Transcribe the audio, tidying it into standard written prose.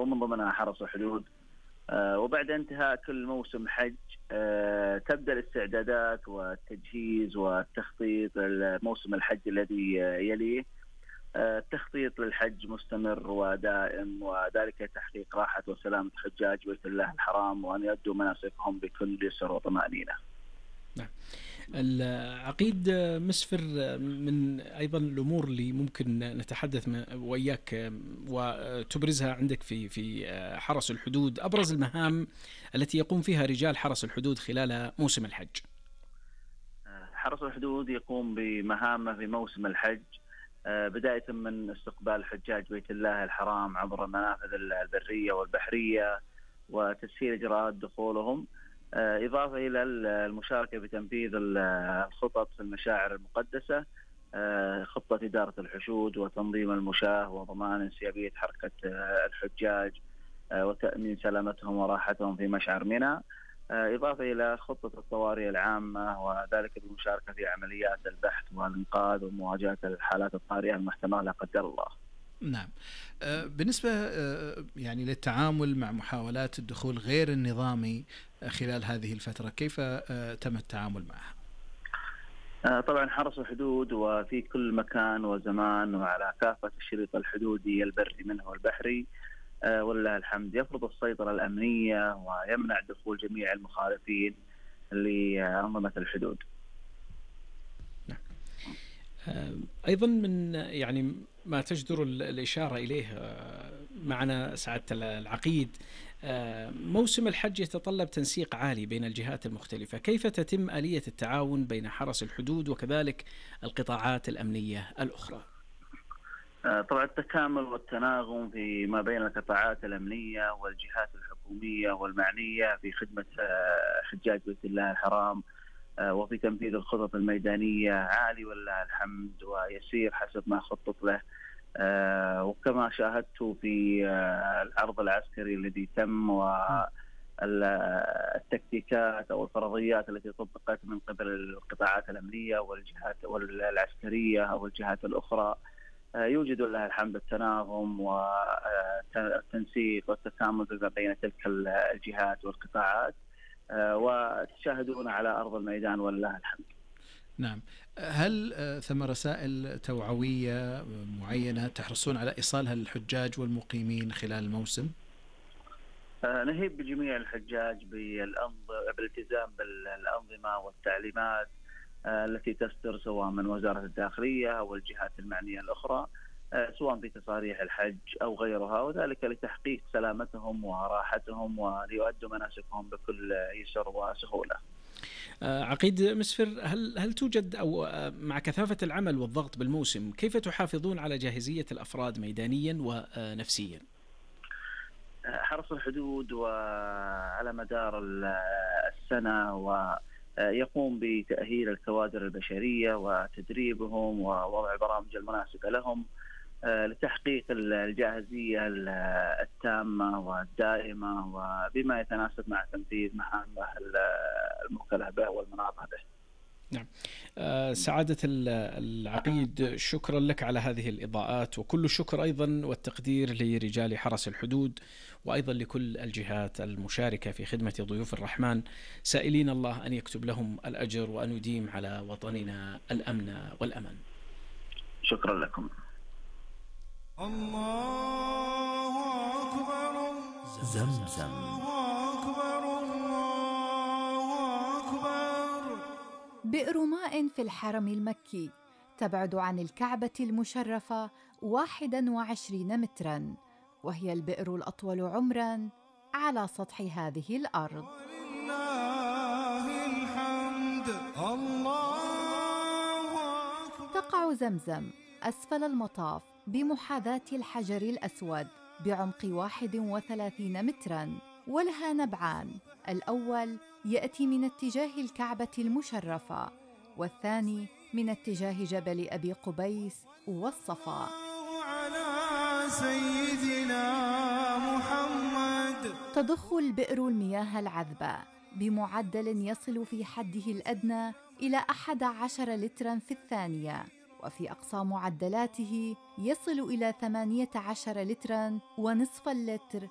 ومن ضمنها حرس الحدود. وبعد انتهاء كل موسم حج تبدأ الاستعدادات والتجهيز والتخطيط لموسم الحج الذي يليه. التخطيط للحج مستمر ودائم، وذلك لتحقيق راحة وسلامة حجاج بيت الله الحرام، وأن يؤدوا مناسكهم بكل يسر وطمأنينة. نعم. العقيد مسفر، من أيضا الأمور اللي ممكن نتحدث وإياك وتبرزها عندك في حرس الحدود، أبرز المهام التي يقوم فيها رجال حرس الحدود خلال موسم الحج. حرس الحدود يقوم بمهامه في موسم الحج، بداية من استقبال حجاج بيت الله الحرام عبر المنافذ البرية والبحرية وتسهيل إجراءات دخولهم، إضافة إلى المشاركة بتنفيذ الخطط في المشاعر المقدسة، خطة إدارة الحشود وتنظيم المشاة وضمان انسيابية حركة الحجاج وتأمين سلامتهم وراحتهم في مشعر منى، إضافة إلى خطة الطوارئ العامة، وذلك بالمشاركة في عمليات البحث والإنقاذ ومواجهة الحالات الطارئة المحتملة لا قدر الله. نعم. بالنسبة يعني للتعامل مع محاولات الدخول غير النظامي خلال هذه الفترة، كيف تم التعامل معها؟ طبعا حرس الحدود وفي كل مكان وزمان وعلى كافة الشريط الحدودي البري منه والبحري ولله الحمد يفرض السيطرة الأمنية ويمنع دخول جميع المخالفين لأنظمة الحدود. أيضا من يعني ما تجدر الإشارة إليه معنا سعادة العقيد، موسم الحج يتطلب تنسيق عالي بين الجهات المختلفة، كيف تتم آلية التعاون بين حرس الحدود وكذلك القطاعات الأمنية الأخرى؟ طبعا التكامل والتناغم فيما بين القطاعات الأمنية والجهات الحكومية والمعنية في خدمة حجاج بيت الله الحرام وفي تنفيذ الخطط الميدانية عالي ولله الحمد، ويسير حسب ما خطط له. وكما شاهدت في العرض العسكري الذي تم والتكتيكات أو الفرضيات التي طبقت من قبل القطاعات الأمنية والجهات والعسكرية أو الجهات الأخرى، يوجد لله الحمد التناغم والتنسيق والتكامل بين تلك الجهات والقطاعات، وتشاهدون على أرض الميدان ولله الحمد. نعم. هل ثم رسائل توعوية معينة تحرصون على إيصالها للحجاج والمقيمين خلال الموسم؟ نهيب بجميع الحجاج بالالتزام بالأنظمة والتعليمات التي تصدر سواء من وزارة الداخلية أو الجهات المعنية الأخرى، سواء في تصاريح الحج أو غيرها، وذلك لتحقيق سلامتهم وراحتهم وليؤدوا مناسكهم بكل يسر وسهولة. عقيد مسفر، هل توجد أو مع كثافة العمل والضغط بالموسم كيف تحافظون على جاهزية الأفراد ميدانيا ونفسيا؟ حرس الحدود وعلى مدار السنة ويقوم بتأهيل الكوادر البشرية وتدريبهم ووضع برامج المناسبة لهم لتحقيق الجاهزية التامة والدائمة وبما يتناسب مع تنفيذ مهامه الموكلة به والمناطة به. نعم. سعادة العقيد، شكرا لك على هذه الإضاءات، وكل الشكر أيضا والتقدير لرجال حرس الحدود وأيضا لكل الجهات المشاركة في خدمة ضيوف الرحمن، سائلين الله أن يكتب لهم الأجر وأن يديم على وطننا الأمن والأمان. شكرا لكم. الله أكبر. زمزم. بئر ماء في الحرم المكي تبعد عن الكعبة المشرفة 21 متراً، وهي البئر الأطول عمراً على سطح هذه الأرض. ولله الحمد. الله أكبر. تقع زمزم أسفل المطاف بمحاذاة الحجر الأسود بعمق 31 متراً، ولها نبعان، الأول يأتي من اتجاه الكعبة المشرفة، والثاني من اتجاه جبل أبي قبيس والصفا. على سيدنا محمد. تضخ البئر المياه العذبة بمعدل يصل في حده الأدنى إلى 11 لتراً في الثانية، وفي أقصى معدلاته يصل إلى 18 لتراً ونصف اللتر